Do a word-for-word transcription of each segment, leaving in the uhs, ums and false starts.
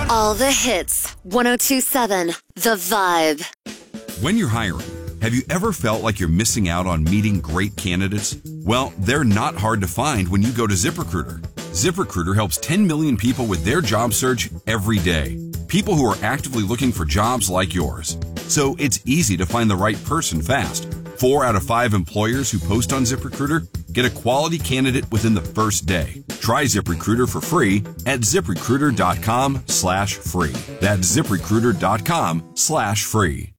All the hits. one oh two point seven The Vibe. When you're hiring, have you ever felt like you're missing out on meeting great candidates? Well, they're not hard to find when you go to ZipRecruiter. ZipRecruiter helps ten million people with their job search every day. People who are actively looking for jobs like yours. So it's easy to find the right person fast. Four out of five employers who post on ZipRecruiter get a quality candidate within the first day. Try ZipRecruiter for free at ZipRecruiter.com slash free. That's ZipRecruiter.com slash free.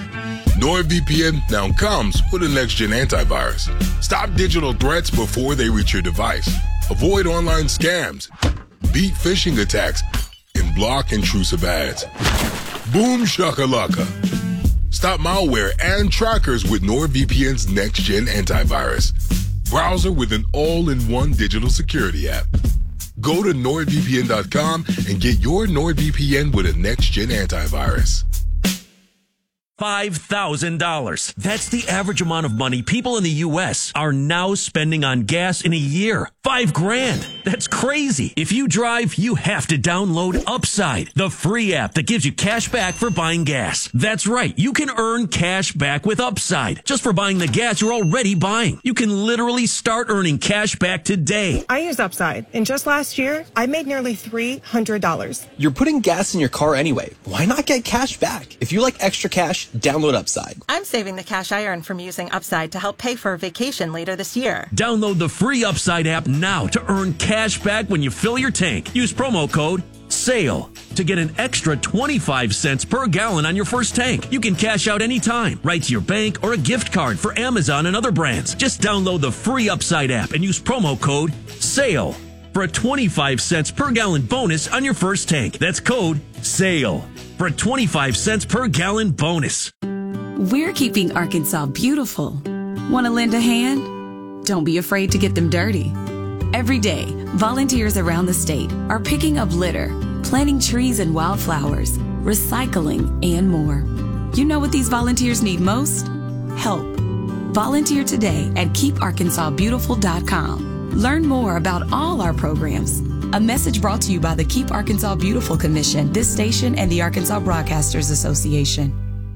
NordVPN now comes with a next-gen antivirus. Stop digital threats before they reach your device. Avoid online scams. Beat phishing attacks. And block intrusive ads. Boom shakalaka. Stop malware and trackers with NordVPN's next-gen antivirus. Browser with an all-in-one digital security app. Go to Nord V P N dot com and get your NordVPN with a next-gen antivirus. five thousand dollars. That's the average amount of money people in the U S are now spending on gas in a year. Five grand. That's crazy. If you drive, you have to download Upside, the free app that gives you cash back for buying gas. That's right. You can earn cash back with Upside just for buying the gas you're already buying. You can literally start earning cash back today. I use Upside, and just last year, I made nearly three hundred dollars. You're putting gas in your car anyway. Why not get cash back? If you like extra cash, download Upside. I'm saving the cash I earn from using Upside to help pay for a vacation later this year. Download the free Upside app now to earn cash back when you fill your tank. Use promo code SALE to get an extra twenty-five cents per gallon on your first tank. You can cash out anytime, right to your bank or a gift card for Amazon and other brands. Just download the free Upside app and use promo code SALE for a twenty-five cents per gallon bonus on your first tank. That's code SALE for a twenty-five cents per gallon bonus. We're keeping Arkansas beautiful. Want to lend a hand? Don't be afraid to get them dirty. Every day, volunteers around the state are picking up litter, planting trees and wildflowers, recycling, and more. You know what these volunteers need most? Help. Volunteer today at keep arkansas beautiful dot com. Learn more about all our programs. A message brought to you by the Keep Arkansas Beautiful Commission, this station, and the Arkansas Broadcasters Association.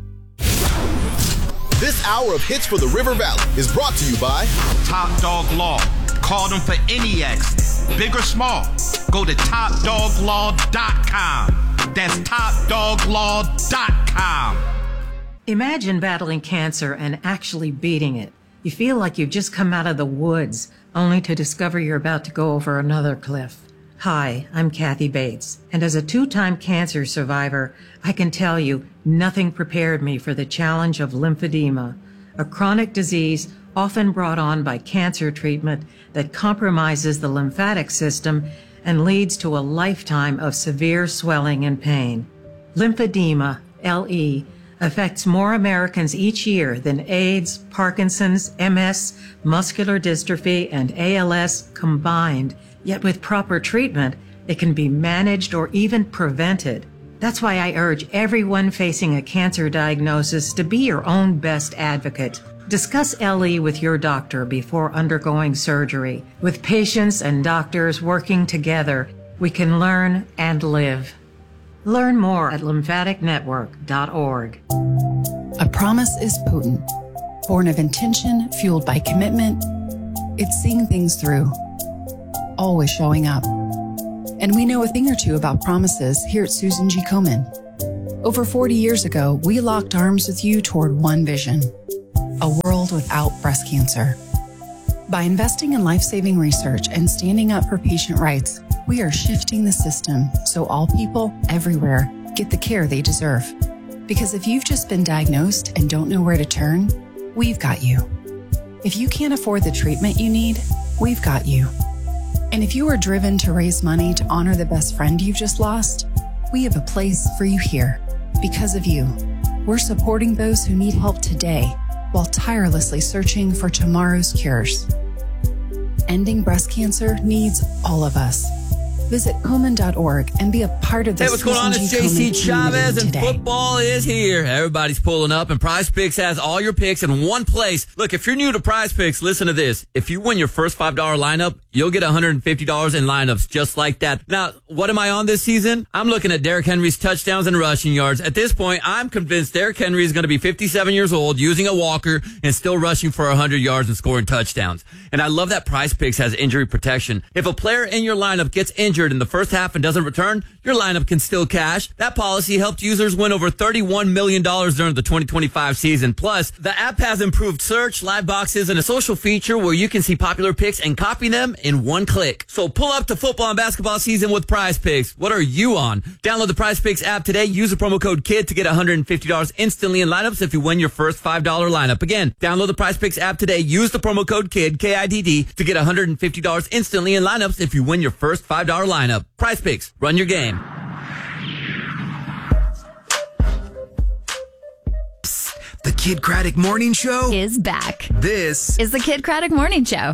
This hour of Hits for the River Valley is brought to you by Top Dog Law. Call them for any accident, big or small. Go to top dog law dot com. That's top dog law dot com. Imagine battling cancer and actually beating it. You feel like you've just come out of the woods, only to discover you're about to go over another cliff. Hi, I'm Kathy Bates, and as a two-time cancer survivor, I can tell you nothing prepared me for the challenge of lymphedema, a chronic disease often brought on by cancer treatment that compromises the lymphatic system and leads to a lifetime of severe swelling and pain. Lymphedema, L E, affects more Americans each year than AIDS, Parkinson's, M S, muscular dystrophy, and A L S combined. Yet with proper treatment, it can be managed or even prevented. That's why I urge everyone facing a cancer diagnosis to be your own best advocate. Discuss L E with your doctor before undergoing surgery. With patients and doctors working together, we can learn and live. Learn more at lymphatic network dot org. A promise is potent, born of intention, fueled by commitment. It's seeing things through, always showing up. And we know a thing or two about promises here at Susan G. Komen. Over forty years ago, we locked arms with you toward one vision: a world without breast cancer. By investing in life-saving research and standing up for patient rights, we are shifting the system so all people everywhere get the care they deserve. Because if you've just been diagnosed and don't know where to turn, we've got you. If you can't afford the treatment you need, we've got you. And if you are driven to raise money to honor the best friend you've just lost, we have a place for you here. Because of you, we're supporting those who need help today while tirelessly searching for tomorrow's cures. Ending breast cancer needs all of us. Visit Komen dot org and be a part of the Hey, what's going on? It's J C Chavez, and today. football is here. Everybody's pulling up, and Prize Picks has all your picks in one place. Look, if you're new to Prize Picks, listen to this. If you win your first five dollar lineup, you'll get one hundred fifty dollars in lineups just like that. Now, what am I on this season? I'm looking at Derrick Henry's touchdowns and rushing yards. At this point, I'm convinced Derrick Henry is going to be fifty-seven years old, using a walker, and still rushing for one hundred yards and scoring touchdowns. And I love that Prize Picks has injury protection. If a player in your lineup gets injured in the first half and doesn't return, your lineup can still cash. That policy helped users win over thirty-one million dollars during the twenty twenty-five season. Plus, the app has improved search, live boxes, and a social feature where you can see popular picks and copy them in one click. So pull up to football and basketball season with Prize Picks. What are you on? Download the Prize Picks app today. Use the promo code KID to get one hundred fifty dollars instantly in lineups if you win your first five dollar lineup. Again, download the Prize Picks app today. Use the promo code KID, K I D D, to get one hundred fifty dollars instantly in lineups if you win your first five dollar lineup. Prize Picks. Run your game. Psst, the Kid Craddock Morning Show is back. This is the Kid Craddock Morning Show.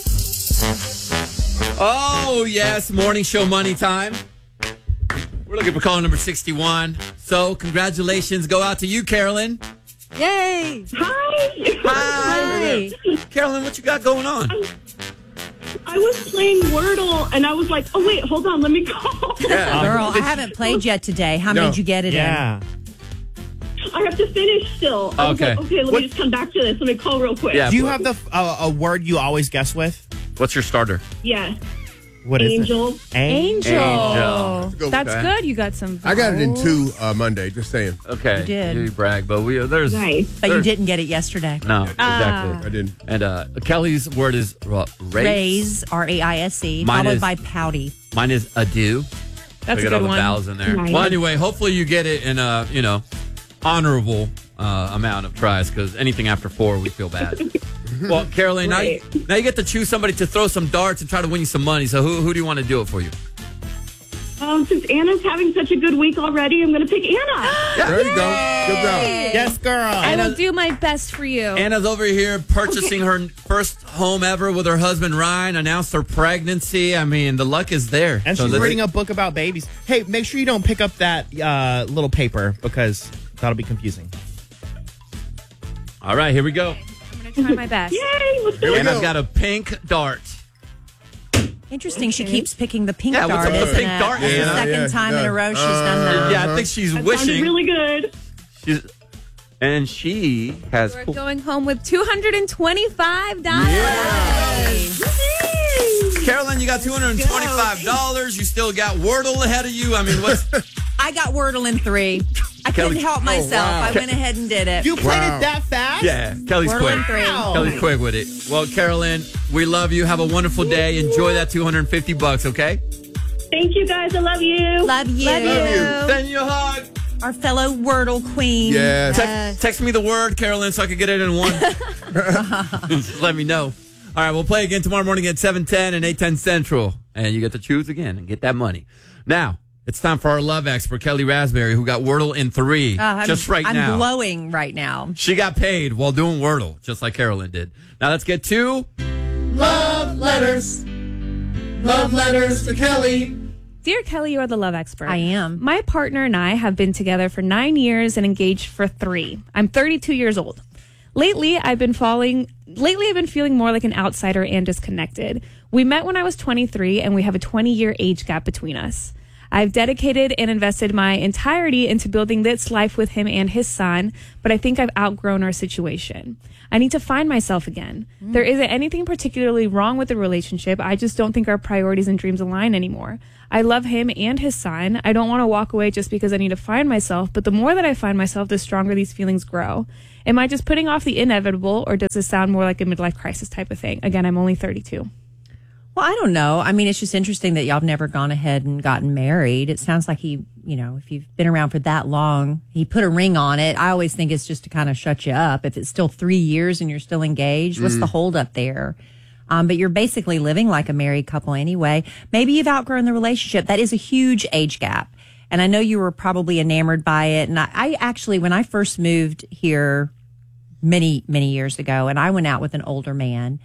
Oh, yes. Morning show money time. We're looking for caller number sixty-one. So, congratulations go out to you, Carolyn. Yay! Hi! Hi! Carolyn, what you got going on? I was playing Wordle, and I was like, oh, wait, hold on, let me call. Yeah. Girl, I haven't played yet today. How no. made you get it yeah. in? I have to finish still. I okay. was like, okay, let what? me just come back to this. Let me call real quick. Yeah, Do you have the uh, a word you always guess with? What's your starter? Yeah. What is Angel. it? Angel. Angel. That's okay. good. You got some. I got it in two uh, Monday, just saying. Okay. You did. You brag, but we, there's... Nice. But there's, you didn't get it yesterday. No, exactly. Uh, I didn't. And uh, Kelly's word is uh, raise. Raise, R A I S E, Mine followed is- by pouty. Mine is adieu. That's I a got all good the one. vowels in there. Nice. Well, anyway, hopefully you get it in a, you know, honorable uh, amount of tries, because anything after four, we feel bad. Well, Caroline, Right. now, you, now you get to choose somebody to throw some darts and try to win you some money. So who who do you want to do it for you? Um, since Anna's having such a good week already, I'm going to pick Anna. Yeah. There you go. Good job. Yes, girl. I Anna- will do my best for you. Anna's over here purchasing her first home ever with her husband, Ryan, announced her pregnancy. I mean, the luck is there. And So she's let's- reading a book about babies. Hey, make sure you don't pick up that uh, little paper because that'll be confusing. All right, here we go. I'm going to try my best. Yay, let's do it. Anna's got a pink dart. Interesting. She keeps picking the pink Yeah, what's dart. up with isn't pink it? dart, It's the Anna? second Yeah, time yeah. in a row she's Uh, done that. Yeah, I think she's That wishing. sounded really good. She's, and she has. We're going home with two hundred twenty-five dollars. Carolyn, you got two hundred twenty-five dollars. You still got Wordle ahead of you. I mean, what's. I got Wordle in three. I Kelly- couldn't help myself. wow. I went ahead and did it. You played Wow. it that fast? Yeah, Kelly's Wordle quick. in three. Kelly's quick with it. Well, Carolyn, we love you. Have a wonderful day. Enjoy that two hundred fifty bucks, okay? Thank you, guys. I love you. Love you. Love you. Send you a hug. Our fellow Wordle queen. Yes. Text, text me the word, Carolyn, so I can get it in one. Just let me know. All right, we'll play again tomorrow morning at seven ten and eight ten Central. And you get to choose again and get that money. Now, it's time for our love expert, Kelly Raspberry, who got Wordle in three Uh, I'm, just right I'm now. glowing right now. She got paid while doing Wordle, just like Carolyn did. Now let's get to Love letters. Love letters to Kelly. Dear Kelly, you are the love expert. I am. My partner and I have been together for nine years and engaged for three. I'm thirty-two years old. Lately, I've been falling. Lately, I've been feeling more like an outsider and disconnected. We met when I was twenty-three, and we have a twenty-year age gap between us. I've dedicated and invested my entirety into building this life with him and his son, but I think I've outgrown our situation. I need to find myself again. Mm. There isn't anything particularly wrong with the relationship. I just don't think our priorities and dreams align anymore. I love him and his son. I don't want to walk away just because I need to find myself, but the more that I find myself, the stronger these feelings grow. Am I just putting off the inevitable, or does this sound more like a midlife crisis type of thing? Again, I'm only thirty-two. Well, I don't know. I mean, it's just interesting that y'all have never gone ahead and gotten married. It sounds like he, you know, if you've been around for that long, he put a ring on it. I always think it's just to kind of shut you up. If it's still three years and you're still engaged, what's Mm. the holdup there? Um, but you're basically living like a married couple anyway. Maybe you've outgrown the relationship. That is a huge age gap. And I know you were probably enamored by it. And I, I actually, when I first moved here many, many years ago, and I went out with an older man,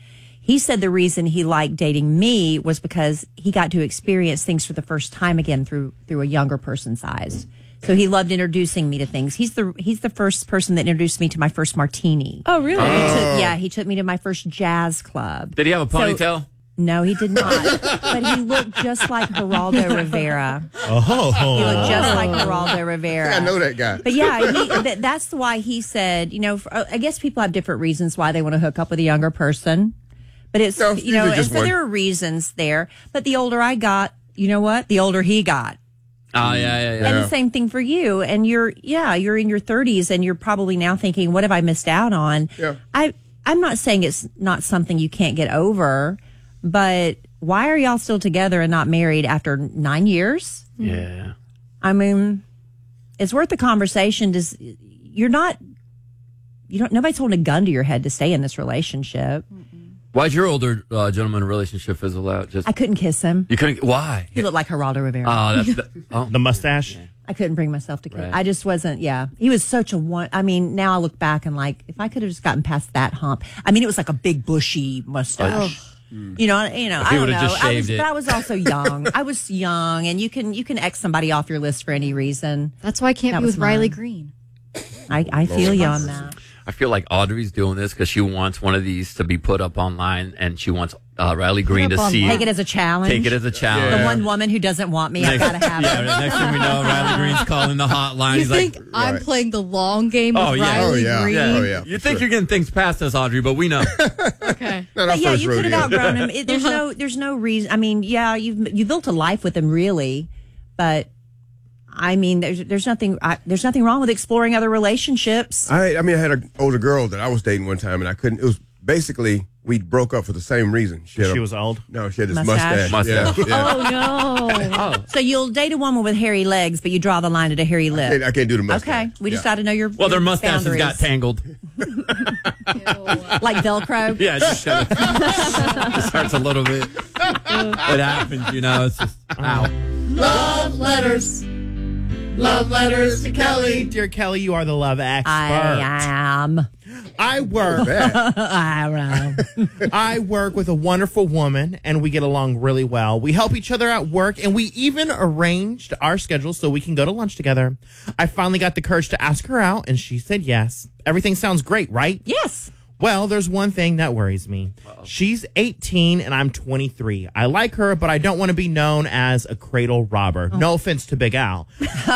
He said the reason he liked dating me was because he got to experience things for the first time again through through a younger person's eyes. So he loved introducing me to things. He's the he's the first person that introduced me to my first martini. Oh, really? He Oh. took- yeah, he took me to my first jazz club. Did he have a So- ponytail? no, he did not. But he looked just like Geraldo Rivera. Oh, He looked just like Geraldo Rivera. I know that guy. But yeah, he, that, that's why he said, you know, for, I guess people have different reasons why they want to hook up with a younger person. But it's, No, you know, usually and just so one. there are reasons there. But the older I got, you know what? The older he got. Oh, yeah, yeah, yeah. And the same thing for you. And you're, yeah, you're in your thirties and you're probably now thinking, what have I missed out on? Yeah. I, I'm not saying it's not something you can't get over, but why are y'all still together and not married after nine years? Yeah. I mean, it's worth the conversation. Does you're not, you don't, nobody's holding a gun to your head to stay in this relationship. Why'd your older uh, gentleman relationship fizzle out? Just I couldn't kiss him. you couldn't. Why? He looked like Geraldo Rivera. Oh, that's that, oh. The mustache. I couldn't bring myself to kiss. Right. I just wasn't. Yeah, he was such a one. I mean, now I look back and like, if I could have just gotten past that hump. I mean, it was like a big bushy mustache. You know, you know. If I he don't would've know. just I shaved was, it. but I was also young. I was young, and you can you can X somebody off your list for any reason. That's why I can't That be was with Riley mine. Green. I, I feel you on that. I feel like Audrey's doing this because she wants one of these to be put up online, and she wants uh, Riley Green to up see Take it as a challenge. Take it as a challenge. The one woman who doesn't want me, I gotta have yeah, it. next thing we know, Riley Green's calling the hotline. You He's think like, I'm Right. playing the long game with "Oh yeah, Riley Oh, yeah. Green? yeah. Oh, yeah, You for think sure. you're getting things past us, Audrey, but we know." Okay. Not our But yeah, first you could have rodeo. outgrown him. It, there's no, there's no reason. I mean, yeah, you've you built a life with him, really, but I mean, there's there's nothing I, there's nothing wrong with exploring other relationships. I, I mean, I had an older girl that I was dating one time, and I couldn't. It was basically we broke up for the same reason. She, had She a- was old. No, she had this Mustache? mustache. Mustache. Yeah, yeah. Oh no! So you'll date a woman with hairy legs, but you draw the line at a hairy I, lip. can't, I can't do the mustache. Okay, we just Yeah. got to know your Well, their your mustaches boundaries. got tangled. like Velcro. Yeah, it just, shut it. Just hurts a little bit. It happens, you know. It's just ow. Love letters. Love letters to Kelly. Dear Kelly, you are the love expert. I am. I work. I am. I work with a wonderful woman, and we get along really well. We help each other at work, and we even arranged our schedules so we can go to lunch together. I finally got the courage to ask her out, and she said yes. Everything sounds great, right? Yes. Well, there's one thing that worries me. She's eighteen and I'm twenty-three. I like her, but I don't want to be known as a cradle robber. No offense to Big Al.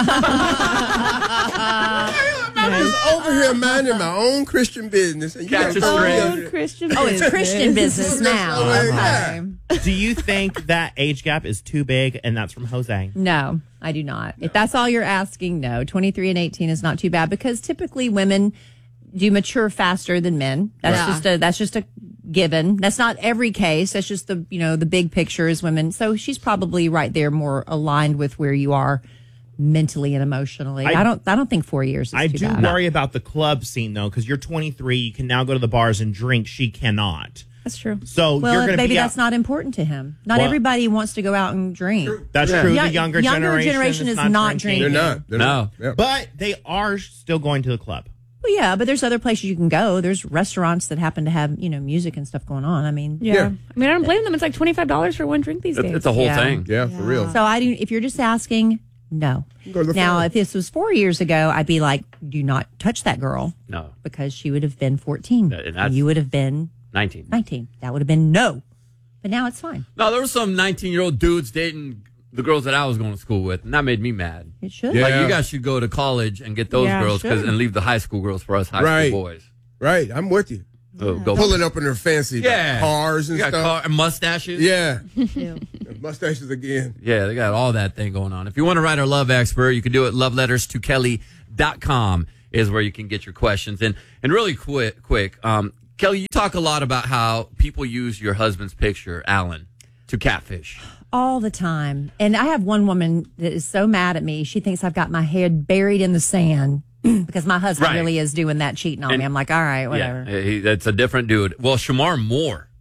I'm just over here minding my own Christian business. And you Catch gotta a go stray. over Oh, there. Christian Oh, it's Christian business now. Oh, yeah. Do you think that age gap is too big? And that's from Jose. No, I do not. If that's all you're asking, no. twenty-three and eighteen is not too bad because typically women do mature faster than men. That's Yeah. just a that's just a given. That's not every case. That's just the, you know, the big picture is women. So she's probably right there more aligned with where you are mentally and emotionally. I, I- don't I don't think four years is I too do bad. worry about the club scene, though, because you're twenty-three. You can now go to the bars and drink. She cannot. That's true. So Well, you're going to maybe be that's out. not important to him. Not Well- everybody wants to go out and drink. That's Yeah. true. Young- The younger, younger generation, generation is is not drinking. drinking. They're not. They're No. not. Yeah. But they are still going to the club. Well, yeah, but there's other places you can go. There's restaurants that happen to have, you know, music and stuff going on. I mean, Yeah. Yeah. I mean, I don't blame them. It's like twenty-five dollars for one drink these It's, days. it's a whole Yeah. thing. Yeah, for real. So I do. If you're just asking, no. Go to the Now, farm. if this was four years ago, I'd be like, do not touch that girl No, because she would have been fourteen That- and and that's- you would have been nineteen. nineteen. That would have been no. But now it's fine. No, there were some nineteen-year-old dudes dating the girls that I was going to school with, and that made me mad. It should. Yeah. Like, you guys should go to college and get those Yeah, girls 'cause- sure. and leave the high school girls for us high Right. school boys. Right. I'm with you. Oh, go Pulling up in their fancy Yeah. cars and You got stuff. car, and mustaches. Yeah. Mustaches again. Yeah, they got all that thing going on. If you want to write our love expert, you can do it. love letters to kelly dot com is where you can get your questions. And and really quick, quick, um, Kelly, you talk a lot about how people use your husband's picture, Alan, to catfish. All the time. And I have one woman that is so mad at me. She thinks I've got my head buried in the sand because my husband Right. really is doing that, cheating on And- me. I'm like, all right, whatever. Yeah, he, that's a different dude. Well, Shamar Moore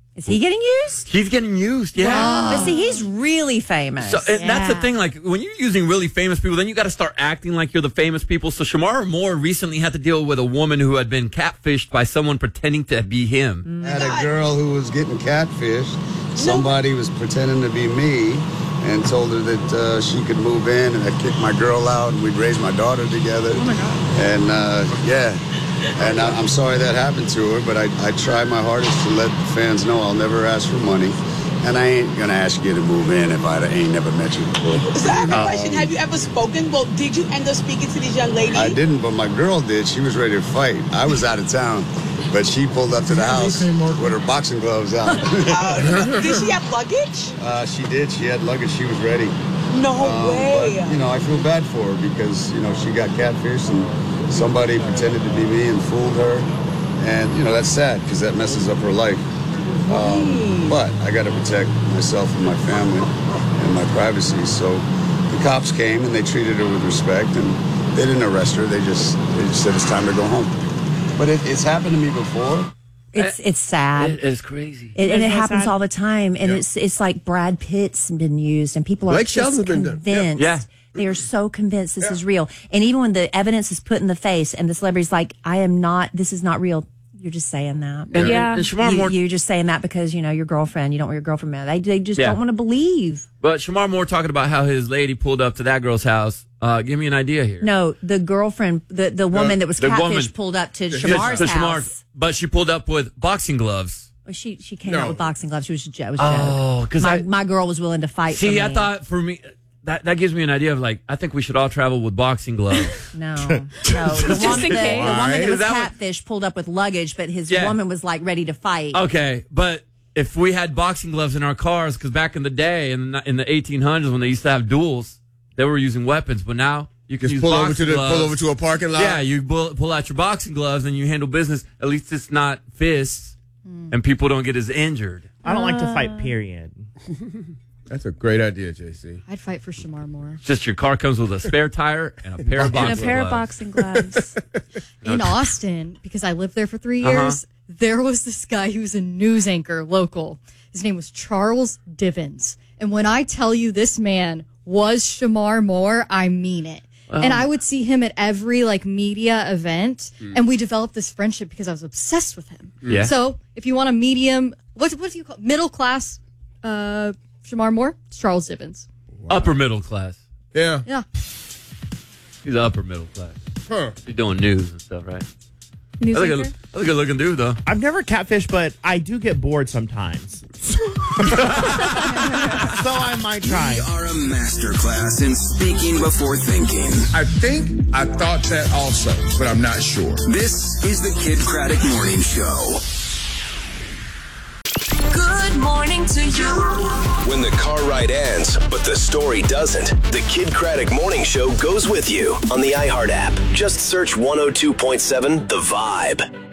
Is he getting used? He's getting used, yeah. But see, he's really famous. So and that's the Yeah. thing. Like when you're using really famous people, then you got to start acting like you're the famous people. So Shamar Moore recently had to deal with a woman who had been catfished by someone pretending to be him. Had a girl who was getting catfished. Somebody was pretending to be me and told her that uh, she could move in, and I'd kick my girl out, and we'd raise my daughter together. Oh my God. And uh, yeah, and I, I'm sorry that happened to her, but I, I try my hardest to let the fans know I'll never ask for money. And I ain't gonna ask you to move in if I ain't never met you before. So I have a Um, question. Have you ever spoken? Well, did you end up speaking to this young lady? I didn't, but my girl did. She was ready to fight. I was out of town, but she pulled up to the house with her boxing gloves out. Uh, did she have luggage? Uh, she did. She had luggage. She was ready. No Um, way. But, you know, I feel bad for her because, you know, she got catfished and somebody pretended to be me and fooled her. And, you know, that's sad because that messes up her life. Um, but I got to protect myself and my family and my privacy. So the cops came and they treated her with respect, and they didn't arrest her. They just they just said it's time to go home. But it, it's happened to me before. It's it's sad. It is crazy. It, and It it is happens sad. all the time. And Yeah. it's it's like Brad Pitt's been used, and people are Blake just Shelton's been done. convinced. Yeah. They are so convinced this is real. And even when the evidence is put in the face, and the celebrity's like, "I am not. This is not real." You're just saying that. And- Yeah. and Shamar You, Moore- you're just saying that because you know your girlfriend. You don't want your girlfriend mad. They they just Yeah. don't want to believe. But Shamar Moore talking about how his lady pulled up to that girl's house. Uh, give me an idea here. No, the girlfriend, the the woman that was the catfish woman- pulled up to To Shamar's Shamar, house. but she pulled up with boxing gloves. Well, She she came No. out with boxing gloves. She was it was a Oh, joke. 'cause my I- my girl was willing to fight. See, for I me. thought for me that that gives me an idea of like I think we should all travel with boxing gloves. No, no. The, Just woman, in the, case. the woman that was That would- catfish pulled up with luggage, but his Yeah. woman was like ready to fight. Okay, but if we had boxing gloves in our cars, because back in the day in the, in the eighteen hundreds when they used to have duels, they were using weapons, but now you can Just use pull over boxing to the- gloves. pull over to a parking lot? Yeah, you pull, pull out your boxing gloves and you handle business. At least it's not fists, and people don't get as injured. I don't like to fight, period. That's a great idea, J C. I'd fight for Shamar Moore. Just your car comes with a spare tire and a pair of boxing And a pair gloves. of boxing gloves. In Austin, because I lived there for three Uh-huh. years, there was this guy who was a news anchor local. His name was Charles Divins. And when I tell you this man was Shamar Moore, I mean it. Wow. And I would see him at every like media event, Mm. and we developed this friendship because I was obsessed with him. Yeah. So if you want a medium, what what do you call middle class? Uh, Shamar Moore, it's Charles Divins. Upper middle class. Yeah. Yeah. He's upper middle class. Huh. He's doing news and stuff, right? News That's a anchor? good, that's a good looking dude, though. I've never catfished, but I do get bored sometimes. so I might try. We are a masterclass in speaking before thinking. I think I thought that also, but I'm not sure. This is the Kid Craddock Morning Show. Good morning to you. When the car ride ends, but the story doesn't, the Kid Craddock Morning Show goes with you on the iHeart app. Just search one oh two point seven The Vibe.